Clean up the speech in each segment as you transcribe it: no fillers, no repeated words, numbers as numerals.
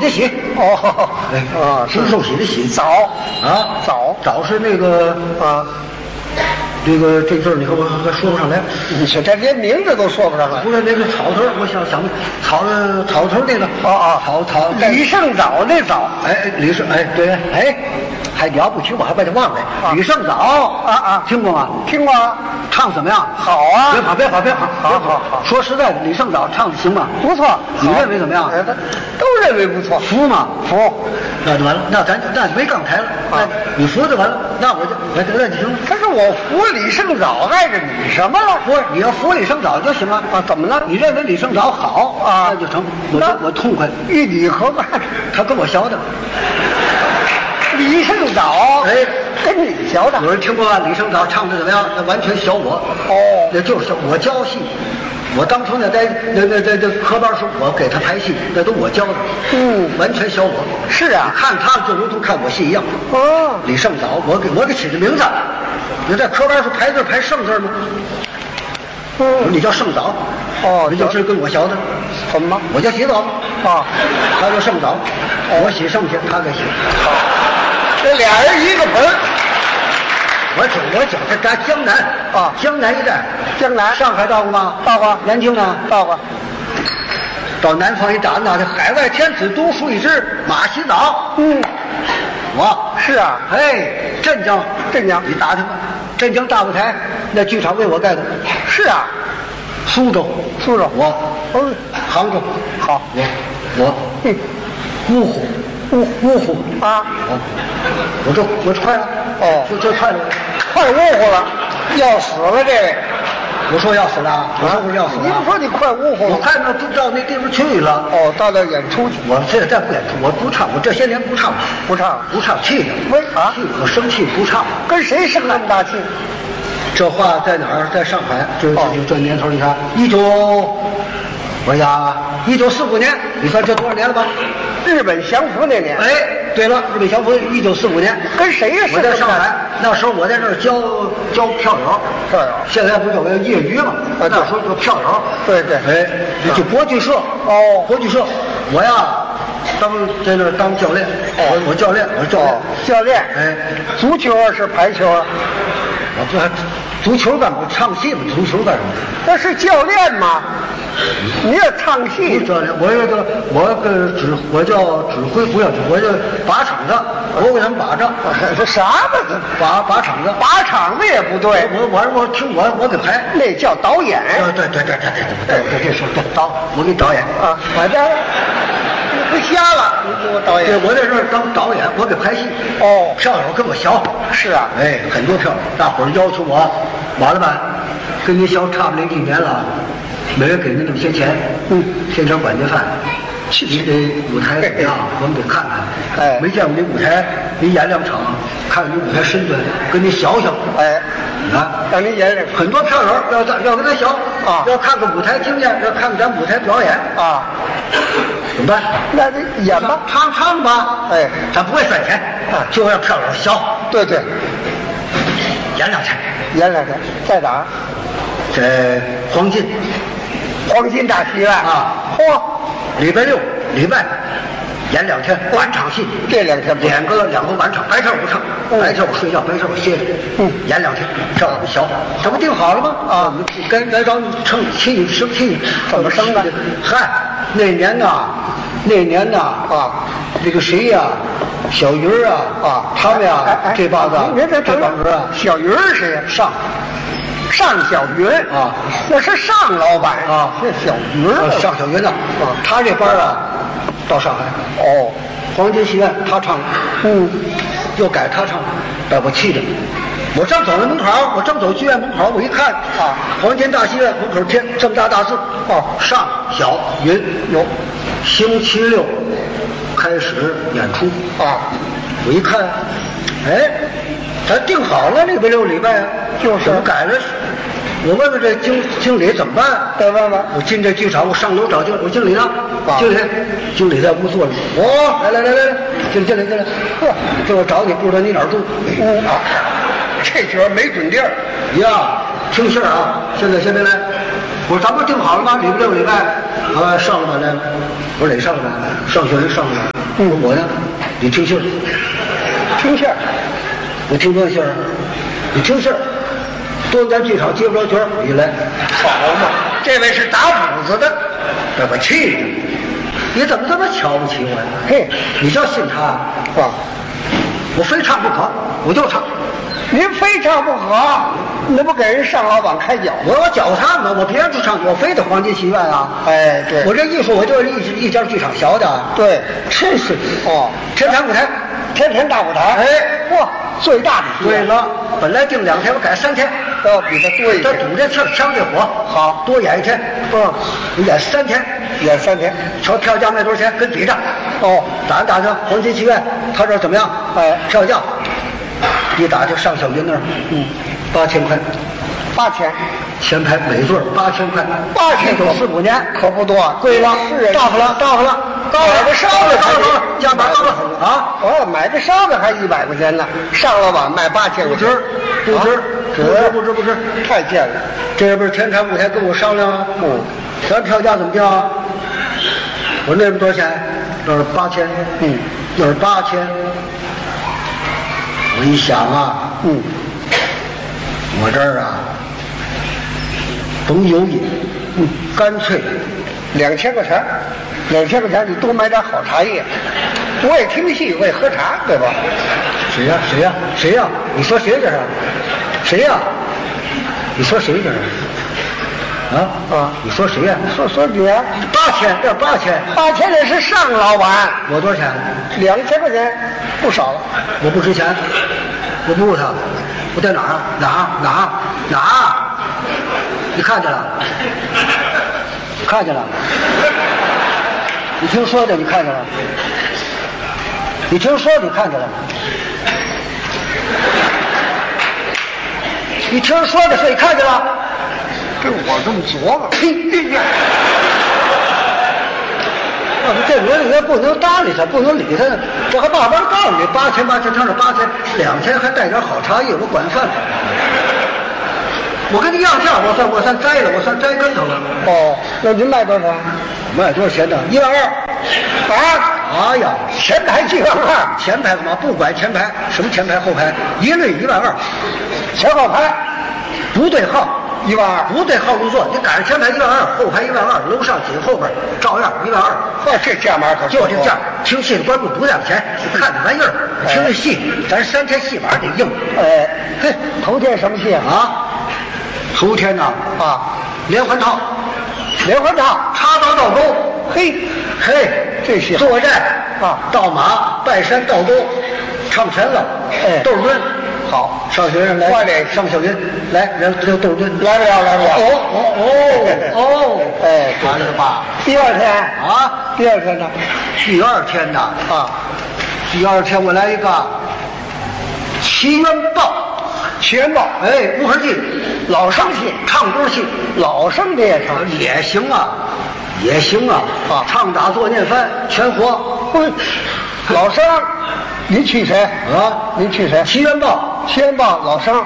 的喜。 哦， 哎啊， 不受喜的喜。 枣啊，枣是那个啊。 这个字你看我还说不上来， 你这连名字都说不上来。 不是那个草头，我想草头那个草李胜藻那枣， 哎，李胜哎对哎，还了不起，我还把它忘了。李胜藻啊， 听过吗？ 听过啊。 唱怎么样？ 好啊。 别跑， 好。 说实在的，李胜藻唱的行吗？ 不错。 你认为怎么样？ 都认为不错。 服吗？ 服。 那就完了，那咱没杠台了。 啊， 你服就完了，那我就那你行。 可是我服李胜藻碍着你什么了？ 不是，你要服李胜藻就行了。 啊，怎么了？ 你认为李胜藻好啊， 那就成。我痛快。 与你何干？ 他跟我学的。 李胜藻， 哎， 跟你学的。 有人听过李胜藻唱的怎么样？那完全学我。 哦， 那就是我教戏。我当初呢，在那科班时，我给他排戏，那都我教的。完全学我。 是啊， 看他就如同看我戏一样。 哦， 李胜藻，我给起的名字。你在科班时排字排胜字吗？你叫胜藻。 哦， 你就是跟我学的。 怎么？ 我叫洗澡。 啊， 他叫胜藻。我洗剩下，他给洗。 这俩人一个盆。 我讲在江南啊， 江南一带， 江南， 上海到过吗？ 到过。 南京呢？ 到过。 到南方一站呢，这海外天子独树一帜，马洗澡。我是啊。 哎，镇江，你打听吧，镇江大舞台那剧场为我盖的。 是啊。 苏州，我。杭州， 好， 我。芜湖啊， 我快了。 哦， 这快了， 快芜湖了，要死了这位。 我说要死了，我说不是要死了。 你不说你快芜湖了？ 我快到到那地方去了。 哦，到那演出去。 我现在不演出，我不唱，我这些年不唱，气的。 为啊？ 我生气不唱。 跟谁生那么大气？ 这话在哪儿？在上海。这年头，你看1945年，你算这多少年了吧？ 日本降服那年。 哎，对了，日本降服1945年。 跟谁呀？ 我在上海，那时候我在这儿教票友。现在不是有个业余嘛？那时候叫票友。 对。 哎，就国剧社。国剧社，我呀在那儿当教练。我教练。 教练。 哎， 足球是排球？ 我这足球干不唱戏吗？足球干什么？ 那是教练吗？你要唱戏？ 不教练，我叫指挥，不要指，我叫把场子。我给他们把着。 这啥嘛？ 把场子。 把场子也不对。 我听我给排。 那叫导演。 对，这说导，我给导演啊。我这不瞎了，你给我导演。 对，我在这儿当导演，我给拍戏。票友跟我学。 是啊。 哎，很多票友，大伙儿要求我，完了吧，跟您学差不多1年了，每人给您那么些钱，天天管顿饭。你这舞台怎么样？我们得看看。 哎， 没见过你舞台，你演2场，看看你舞台身段，跟你学。 哎， 啊， 让你演很多票友要跟他学啊， 要看看舞台经验，要看看咱舞台表演啊。 怎么办？ 那就演吧， 唱吧。 哎， 咱不会算钱，就让票友学。 对， 演2天， 在哪儿？ 在黄金大戏院啊。礼拜6、礼拜演2天晚场戏。 这2天两个晚场，白天我不唱，白天我睡觉，白天我歇着。演2天，票友学，这不定好了吗？啊，该找你生气， 怎么生的？ 嗨，那年呐，那个谁呀，小鱼儿啊，他们呀，这帮子，这帮子， 小鱼儿谁呀？尚小云啊， 那是尚老板啊， 是小云尚小云呢啊，他这班到上海黄金戏院他唱，又改他唱，把我气的。我正走到门口，我正走剧院门口，我一看啊，黄金大戏院门口贴这么大字尚小云有，星期6开始演出啊。我一看，哎，咱定好了礼拜6、礼拜就是怎么改了？我问问这经理怎么办？ 再问问。 我进这剧场，我上楼找经理，我经理呢？经理在屋坐着。来，进来。这我找你，不知道你哪儿住？ 这角没准地儿呀。听信啊，现在来。我说咱不定好了吗？礼拜6、礼拜上了吧来了。我说哪上了吧？上学人上了吧。 我呢，你听信儿， 听信儿， 我听多少信儿？你听信儿，多咱剧场接不着角儿，你来。 好嘛，这位是打谱子的， 这我气的，你怎么这么瞧不起我呀？ 嘿， 你叫信他啊？ 我非唱不可，我就唱。 您非唱不可，那不给人上老板开脚？ 我脚唱的，我别处唱，我非得黄金戏院啊！ 哎，对， 我这艺术我就是一家剧场学的。 对， 真是哦， 天坛舞台， 天坛大舞台。 哎， 哇，最大的戏对了，本来定2天，我改3天， 比他多一天。 他赌这气儿，呛这火， 好， 多演1天。你演3天， 演3天。 瞧票价卖多少钱？跟比着。 哦， 打听黄金戏院，他这怎么样？ 哎， 票价。一打就上小云那儿，8000块 ，8000， 前排每座8000块 ，8000 走4、5年， 可不多， 贵了，大发了，高了， 买个烧的高了，价码高了啊！ 我买个烧的还100块钱呢，上老板卖8000块钱， 不值， 太贱了。 这不是天坛舞台跟我商量吗？咱票价怎么定啊？我那边多少钱？要是8000，要是8000。我一想啊，我这儿啊，甭犹豫，干脆 2000块钱，2000块钱你多买点好茶叶。我也听戏，我也喝茶，对吧？ 谁呀？你说谁这是？谁呀？你说谁这是？你说谁呀？ 说你啊 ？8000，这8000 也是上老板。 我多少钱 ？2000块钱，不少了。 我不值钱，我不顾他，我在哪儿？哪儿？你看见了？看见了？你听说的，你看见了？你听说你看见了？你听说的，你看见了？ 跟我这么琢磨， 这人也不能搭理他，不能理他，我还慢慢告诉你，8000，他说8000，2000还带点好茶叶，我管饭。我跟你要价，我算栽了，我算栽跟头了。 那您卖多少？ 卖多少钱呢？12000。哎呀， 前排12000， 前排干嘛？不管前排，什么前排后排，一律12000。 前后排不对号。 12000， 不对号入座，你赶上前排12000，后排12000，楼上紧后边照样12000。 这价码可就这价。听戏的观众不在乎钱，看这玩意儿，听这戏，咱3天戏码得硬。 嘿，头天什么戏啊？头天呢？连环套，插刀倒钩。嘿， 这戏坐寨倒马，拜山倒钩，唱全了。窦敦。好，上学生来， 快点上小云来，人就窦敦来不了。 完了吧？ 第二天呢？ 第二天呢？第二天我来一个《奇缘报》。无痕戏， 老生戏， 唱歌戏， 老生的也唱， 也行啊，唱打坐念翻全活。 老生，您去谁？您去谁？ 奇缘报， 老生。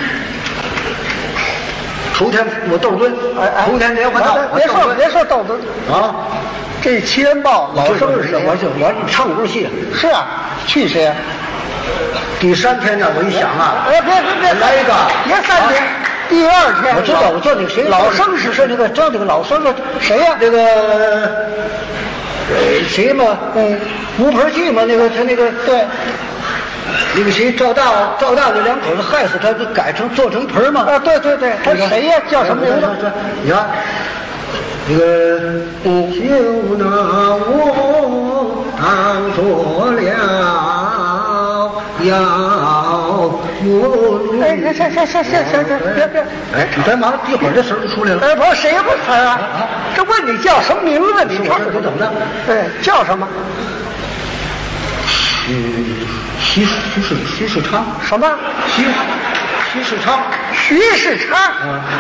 头天我窦敦，头天连环套。 别说窦敦这奇缘报老生是谁？ 我唱歌戏。 是啊，去谁啊？ 第3天呢，我一想啊， 别来一个， 别3天，第2天。 我知道，我叫那个谁， 老生是那个叫那个老生的谁呀？那个谁嘛？无盆戏嘛？那个他那个对，那个谁赵大那2口子害死他，改成做成盆嘛？ 对，他谁呀？叫什么名字？ 你看。那个就拿我当做了要不行， 你干嘛？一会儿这词儿就出来了。 不，谁不词啊？这问你叫什么名字？你唱这怎么了？ 叫什么？ 徐世昌。 什么？ 徐世昌。 刘世昌。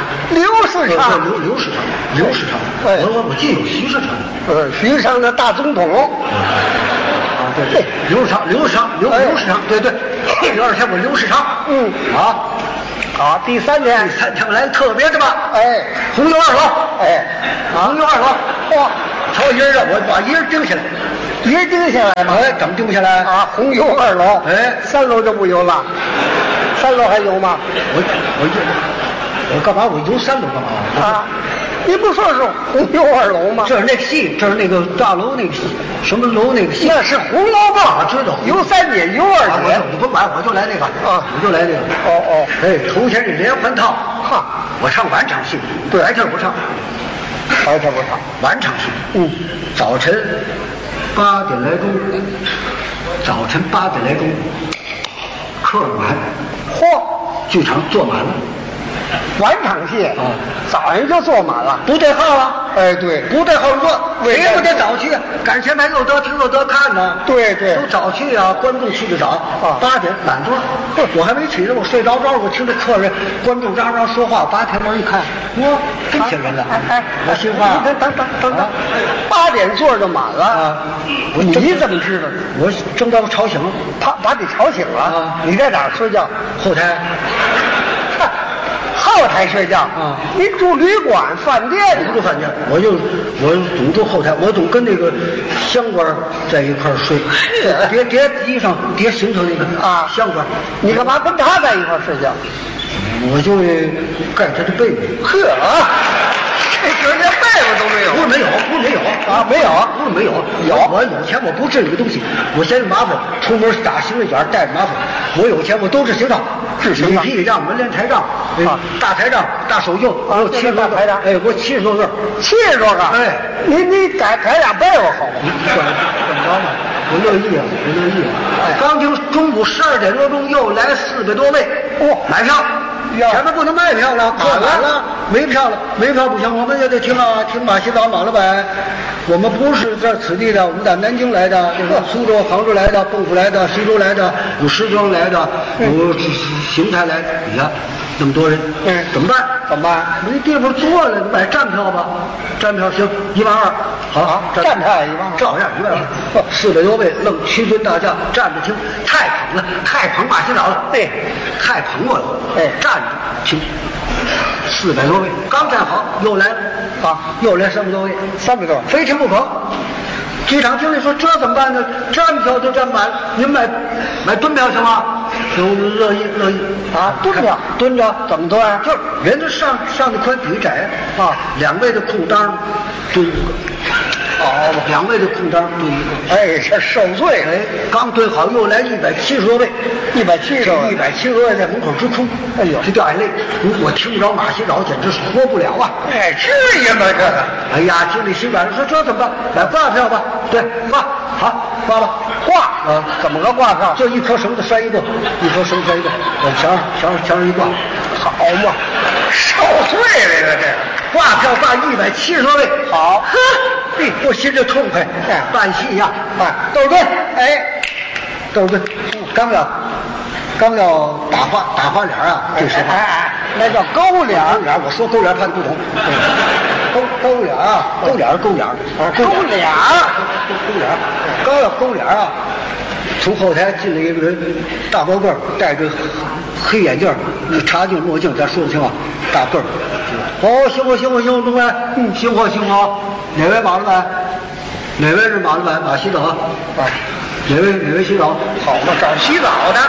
刘世昌。我记有徐世昌。 徐世昌的大总统。 对，刘世昌，对。第2天我刘世昌。好，第3天我来特别的吧。红油2楼。红油2楼。 头音儿啊，我把音儿定下来， 音儿定下来吗？ 哎，怎么定不下来啊？红油2楼， 哎 ，3楼就不油了，3楼还有吗？ 我干嘛？我游3楼干嘛？ 啊，你不说是红油2楼吗？ 这是那个戏，这是那个大楼那个戏，什么楼那个戏？ 那是红楼梦， 我知道， 游3节，游2节。 你不买，我就来那个啊， 我就来那个。 哦， 哎，头天是连环套， 哈， 我唱晚场戏， 对白天不唱， 白天不唱， 晚场戏。早晨8点来钟，早晨8点来钟，客满， 嚯， 剧场坐满了。 晚场戏啊， 早上就坐满了， 不对号啊！ 哎，对， 不对号坐，谁不得早去？赶前排又得听又得看呢。 对对， 都早去啊，观众去的早啊 ，8点满座，我还没起呢，我睡着着，我听着客人、观众嚷嚷说话，扒开门一看，哇，这些人了， 哎， 我心话， 等，8点座就满了啊！ 你怎么知道？ 我正把我吵醒了， 把你吵醒了啊！ 你在哪儿睡觉？ 后台。 后台睡觉啊？ 你住旅馆、饭店？ 我不住饭店，我总住后台，我总跟那个香官在一块儿睡，叠衣裳、叠行头那个啊， 香官。 你干嘛跟他在一块儿睡觉？ 我就盖他的被子。 呵，这连被子都没有？ 不是没有啊，没有， 不是没有，我有钱，我不治这个东西，我嫌麻烦，出门打行李卷带着麻烦。我有钱，我都是行当，礼皮账、门帘台账、大台账、大手袖，我有70多个，哎，我70多个 ，70多个， 哎， 你改俩被窝好吗？ 怎么着呢？我乐意啊，我乐意啊！刚听中午12点多钟又来400多位，买票。前面不能卖票了，客满了，没票了，没票不行，我们也得听啊，听马洗澡马老板。我们不是这此地的，我们在南京来的，苏州、杭州来的，蚌埠来的，徐州来的，有石庄来的，有邢台来的，你看那么多人，怎么办？没地方坐了，你买站票吧，站票行，12000，好， 站票12000， 照样12000，400多位愣屈尊大驾站着听，太捧了，太捧马洗澡了， 对， 太捧我了，站着听，400多位刚站好，又来了啊，又来300多位 ，300多， 非听不可。剧场经理说：“这怎么办呢？站票都站满了，您买蹲票行吗？”我们乐意啊，蹲着怎么蹲啊？ 就是人家上的宽，底下窄啊，2位的空当蹲一个。2位的空当蹲一个。 哎，这受罪了。 哎，刚蹲好，又来170多位 ，170 多位在门口直哭。哎呦，这掉眼泪。我听不着马洗澡，简直是活不了啊！ 哎，至于吗这个？ 哎呀，经理心软了，说这怎么办？买挂票吧。对，挂，好，挂吧。 挂啊？怎么个挂票？ 就一颗绳子拴一个，往墙上一挂。 好嘛，受罪了这挂票挂170多位。 好， 呵，我心里痛快。办戏呀，窦尔敦，刚要打花脸啊，这时候， 那叫勾脸。 我说勾脸怕你不懂，勾脸啊，勾脸，刚要勾脸啊，从后台进来一个人，大高个儿，戴着黑眼镜，茶镜墨镜，咱说的清啊，大个儿。辛苦，中官，辛苦。哪位马老板？哪位是马老板？马洗澡啊？哪位洗澡？ 好嘛，找洗澡的。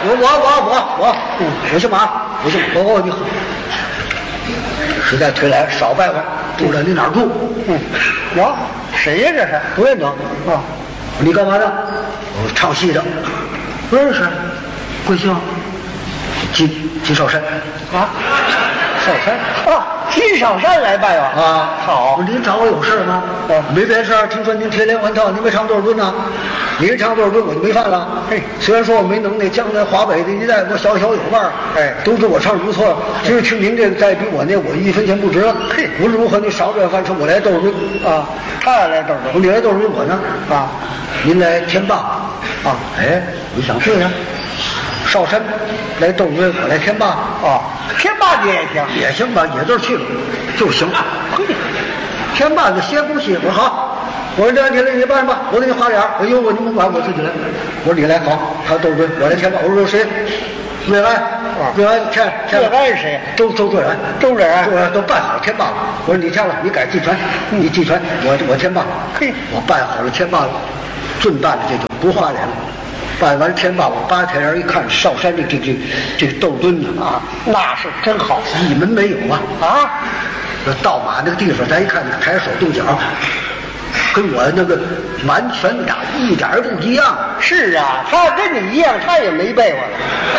我姓马，你好。实在忒来，少拜拜。住在你哪儿住？ 哟，谁呀这是？ 不认得啊。你干嘛的？我唱戏的。不认识。贵姓？金少山。啊？少山啊， 金少山来拜望啊！ 好， 您找我有事吗？没别的事儿。听说您贴连环套，您没唱多少吨呢？您唱多少吨我就没犯了。虽然说我没能耐，江南华北的一带我小有腕儿，都知我唱的不错。今儿听您这个再比我那，我1分钱不值了。无论如何，你少这饭吃，我来窦尔敦啊， 他来窦尔敦， 你来窦尔敦，我呢啊，您来天霸啊，你想对呀？少山来窦尔敦，我来天霸天霸你也行吧，也就是去了就行。天霸个歇工戏，我说好，我说你办吧，我给你花脸，我有我你甭管，我自己来。我说你来好，他窦尔敦，我来天霸。我说谁？ 瑞安，瑞安签， 瑞安是谁？ 周瑞安， 周瑞安， 都办好了签罢了。我说你签了，你改继传，你继传，我签罢了。 嘿， 我办好了签罢了，准办的这就不花脸了。办完签罢，我扒开人一看，少山这个豆墩子啊，那是真好， 一门没有啊！ 啊， 那倒马那个地方，咱一看，抬手动脚，跟我那个完全一点不一样。 是啊，他跟你一样，他也没被窝了。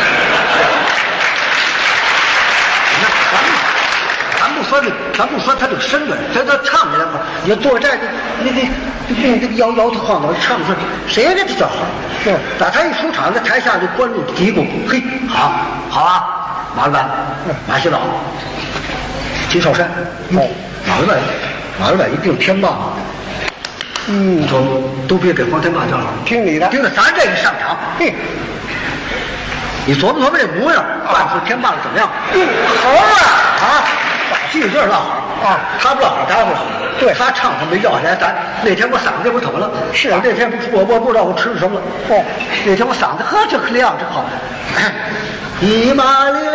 咱不说他这个身段，咱唱这两个，你坐这你摇头晃脑唱不出来，谁给他叫好？ 是， 打他一出场，那台下就观众嘀咕，嘿，好啊，马老板，马新老，金少山，马老板一定天霸。说都别给黄天霸叫好， 听你的， 盯着咱这一上场，嘿，你琢磨这模样，办出天霸了怎么样？ 好啊！ 记住这唠好啊，他不唠好，他不唠好。对，他唱他没要下来，咱那天我嗓子就不疼了。是啊，那天我不知道我吃了什么了。哦，那天我嗓子这亮真好。一马里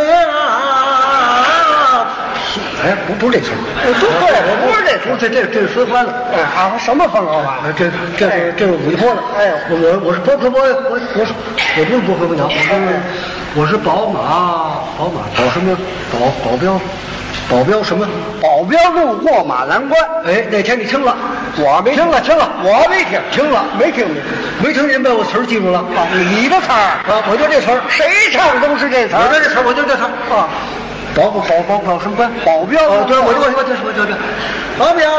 亮，哎，不是这词儿，不是这词儿，这是分欢了。 啊，什么风格啊？ 这是尾波了。哎，我是波，我不是波科不鸟，我是宝马保什么保镖什么？ 保镖路过马栏关。 哎，那天你听了？ 我没听了，我没听， 听了没听？没听您把我词儿记住了？ 啊，你的词儿啊，我就这词儿， 谁唱都是这词儿。 我这词儿，我就这词儿啊。保什么关？ 保镖。 哦，对，我这保镖。